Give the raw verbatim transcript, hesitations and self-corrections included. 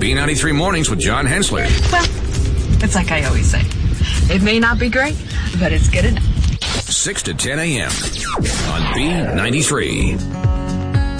B ninety-three Mornings with John Hensley. Well, it's like I always say. It may not be great, but it's good enough. six to ten a.m. on B ninety-three.